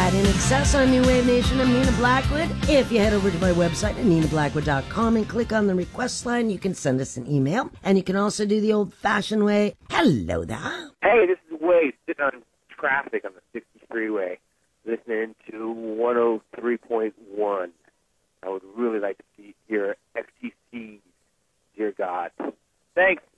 at In Excess on New Wave Nation. I'm Nina Blackwood. If you head over to my website at ninablackwood.com and click on the request line, you can send us an email. And you can also do the old-fashioned way. Hello there. Hey, this is Wade sitting on traffic on the 60 freeway, listening to 103.1. I would really like to hear XTC's Dear God. Thanks.